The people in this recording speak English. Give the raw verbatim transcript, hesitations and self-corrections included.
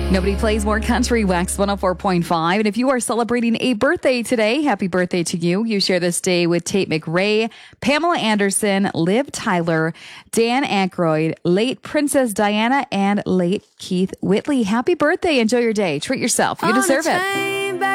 Nobody plays more country. Wax one oh four point five. And if you are celebrating a birthday today, happy birthday to you. You share this day with Tate McRae, Pamela Anderson, Liv Tyler, Dan Aykroyd, late Princess Diana, and late Keith Whitley. Happy birthday. Enjoy your day. Treat yourself. You deserve it.